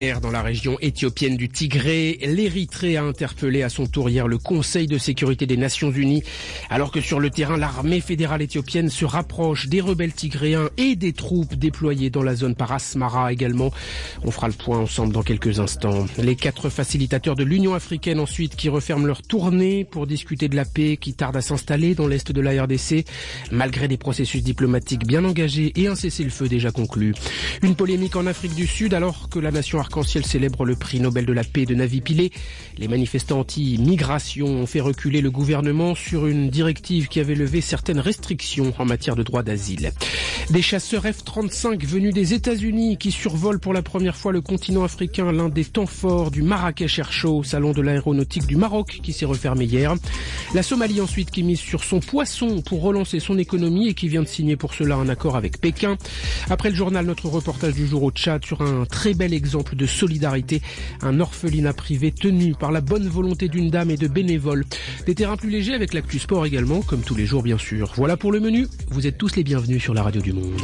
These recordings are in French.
Dans la région éthiopienne du Tigré, l'Érythrée a interpellé à son tour hier le Conseil de sécurité des Nations Unies, alors que sur le terrain, l'armée fédérale éthiopienne se rapproche des rebelles tigréens et des troupes déployées dans la zone par Asmara également. On fera le point ensemble dans quelques instants. Les 4 facilitateurs de l'Union africaine ensuite qui referment leur tournée pour discuter de la paix qui tarde à s'installer dans l'est de la RDC, malgré des processus diplomatiques bien engagés et un cessez-le-feu déjà conclu. Une polémique en Afrique du Sud alors que la nation Arc-en-Ciel célèbre le prix Nobel de la paix de Navi Pillay. Les manifestants anti-migration ont fait reculer le gouvernement sur une directive qui avait levé certaines restrictions en matière de droit d'asile. Des chasseurs F-35 venus des États-Unis qui survolent pour la première fois le continent africain, l'un des temps forts du Marrakech Air Show, salon de l'aéronautique du Maroc qui s'est refermé hier. La Somalie ensuite qui mise sur son poisson pour relancer son économie et qui vient de signer pour cela un accord avec Pékin. Après le journal, notre reportage du jour au Tchad sur un très bel exemple de solidarité, un orphelinat privé tenu par la bonne volonté d'une dame et de bénévoles. Des terrains plus légers avec l'actu sport également, comme tous les jours bien sûr. Voilà pour le menu, vous êtes tous les bienvenus sur la radio du Monde.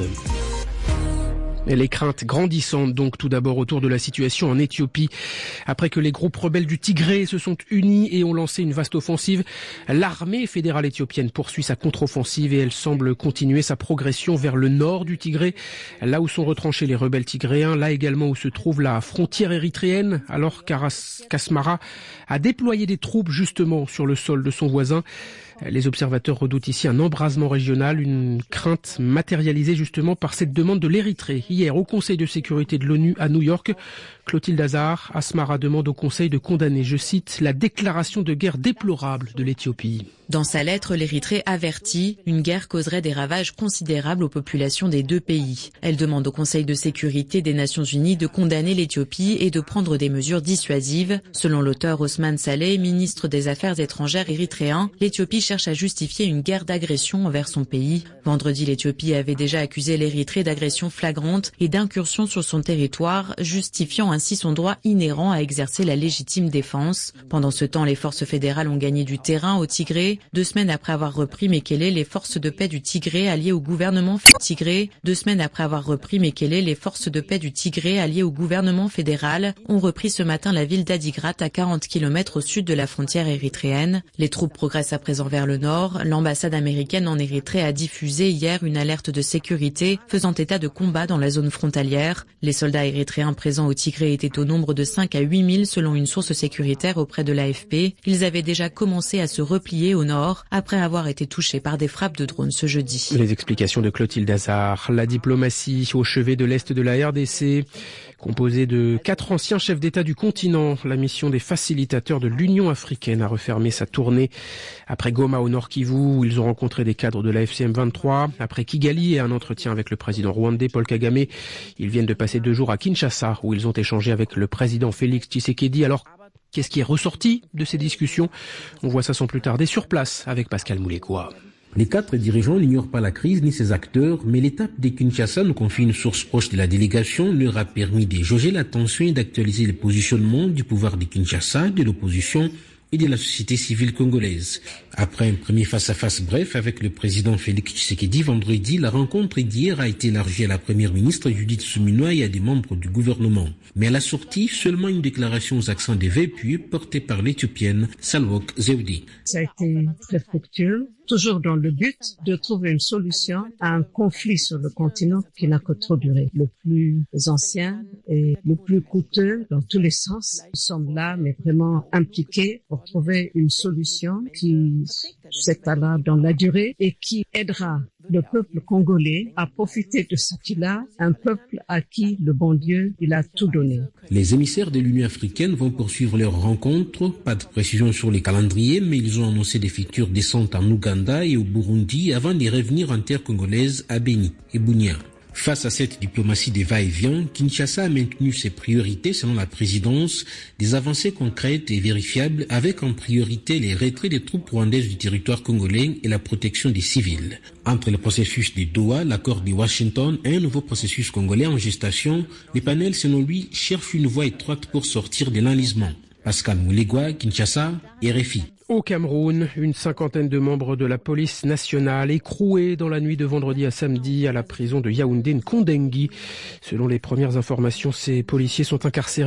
Et les craintes grandissantes donc tout d'abord autour de la situation en Éthiopie. Après que les groupes rebelles du Tigré se sont unis et ont lancé une vaste offensive, l'armée fédérale éthiopienne poursuit sa contre-offensive et elle semble continuer sa progression vers le nord du Tigré, là où sont retranchés les rebelles tigréens, là également où se trouve la frontière érythréenne, alors qu'Asmara a déployé des troupes justement sur le sol de son voisin. Les observateurs redoutent ici un embrasement régional, une crainte matérialisée justement par cette demande de l'Érythrée. Hier, au Conseil de sécurité de l'ONU à New York, Clotilde Hazar, Asmara demande au Conseil de condamner, je cite, la déclaration de guerre déplorable de l'Éthiopie. Dans sa lettre, l'Érythrée avertit, une guerre causerait des ravages considérables aux populations des deux pays. Elle demande au Conseil de sécurité des Nations Unies de condamner l'Éthiopie et de prendre des mesures dissuasives. Selon l'auteur Osman Saleh, ministre des Affaires étrangères érythréen, l'Éthiopie cherche à justifier une guerre d'agression envers son pays. Vendredi, l'Éthiopie avait déjà accusé l'Érythrée d'agression flagrante et d'incursion sur son territoire, justifiant ainsi son droit inhérent à exercer la légitime défense. Pendant ce temps, les forces fédérales ont gagné du terrain au Tigré. 2 semaines après avoir repris Mekele, les forces de paix du Tigré alliées au gouvernement Tigré. 2 semaines après avoir repris Mekele, les forces de paix du Tigré alliées au gouvernement fédéral ont repris ce matin la ville d'Adigrat à 40 km au sud de la frontière érythréenne. Les troupes progressent à présent vers le nord. L'ambassade américaine en Érythrée a diffusé hier une alerte de sécurité faisant état de combats dans la zone frontalière. Les soldats érythréens présents au Tigré étaient au nombre de 5 à 8 000 selon une source sécuritaire auprès de l'AFP. Ils avaient déjà commencé à se replier au nord après avoir été touchés par des frappes de drones ce jeudi. Les explications de Clotilde Hazar. La diplomatie au chevet de l'Est de la RDC, composée de 4 anciens chefs d'État du continent. La mission des facilitateurs de l'Union africaine a refermé sa tournée après Goma au Nord Kivu où ils ont rencontré des cadres de la FCM 23. Après Kigali et un entretien avec le président rwandais Paul Kagame, ils viennent de passer 2 jours à Kinshasa où ils ont échangé avec le président Félix Tshisekedi. Alors, qu'est-ce qui est ressorti de ces discussions? On voit ça sans plus tarder sur place avec Pascal Moulékoua. Les 4 dirigeants n'ignorent pas la crise ni ses acteurs, mais l'étape de Kinshasa, nous confie une source proche de la délégation, leur a permis de jauger la tension et d'actualiser le positionnement du pouvoir de Kinshasa, de l'opposition et de la société civile congolaise. Après un premier face-à-face bref avec le président Félix Tshisekedi vendredi, la rencontre d'hier a été élargie à la première ministre Judith Suminwa et à des membres du gouvernement. Mais à la sortie, seulement une déclaration aux accents des véhicules portée par l'Éthiopienne Salwok Zewde. Ça a été très fructueux, toujours dans le but de trouver une solution à un conflit sur le continent qui n'a que trop duré. Le plus ancien et le plus coûteux dans tous les sens. Nous sommes là, mais vraiment impliqués pour trouver une solution qui s'étalera dans la durée et qui aidera le peuple congolais à profiter de ce qu'il a, un peuple à qui le bon Dieu, il a tout donné. Les émissaires de l'Union africaine vont poursuivre leur rencontre. Pas de précision sur les calendriers, mais ils ont annoncé des futures descentes en Ouganda et au Burundi avant de revenir en terre congolaise à Beni et Bunia. Face à cette diplomatie des va-et-vient, Kinshasa a maintenu ses priorités selon la présidence, des avancées concrètes et vérifiables avec en priorité les retraits des troupes rwandaises du territoire congolais et la protection des civils. Entre le processus de Doha, l'accord de Washington et un nouveau processus congolais en gestation, les panels, selon lui, cherchent une voie étroite pour sortir de l'enlisement. Pascal Moulékoua, Kinshasa, RFI. Au Cameroun, une 50aine de membres de la police nationale écroués dans la nuit de vendredi à samedi à la prison de Yaoundé-Nkondengui. Selon les premières informations, ces policiers sont incarcérés